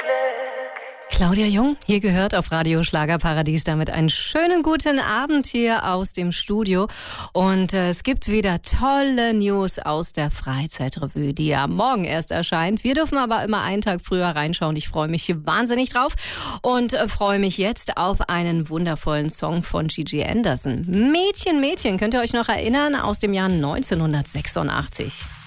Claudia Jung, hier gehört auf Radio Schlagerparadies, damit einen schönen guten Abend hier aus dem Studio. Und es gibt wieder tolle News aus der Freizeitrevue, die ja morgen erst erscheint. Wir dürfen aber immer einen Tag früher reinschauen. Ich freue mich wahnsinnig drauf und freue mich jetzt auf einen wundervollen Song von Gigi Anderson. Mädchen, Mädchen, könnt ihr euch noch erinnern? Aus dem Jahr 1986.